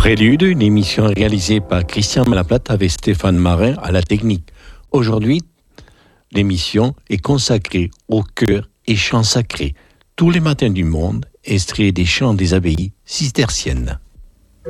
Prélude, une émission réalisée par Christian Malaplate avec Stéphane Marin à la technique. Aujourd'hui, l'émission est consacrée au chœur et chants sacrés. Tous les matins du monde, extrait des chants des abbayes cisterciennes.